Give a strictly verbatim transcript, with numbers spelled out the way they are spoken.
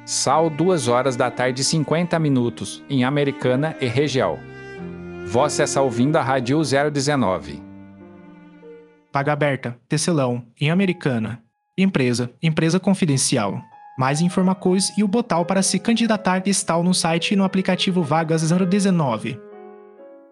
Sal, duas horas da tarde e cinquenta minutos, em Americana e região. Você está ouvindo a Rádio zero dezenove. Vaga aberta, Tecelão, em Americana. Empresa, empresa confidencial. Mais informações e o botão para se candidatar está no site e no aplicativo Vagas zero dezenove.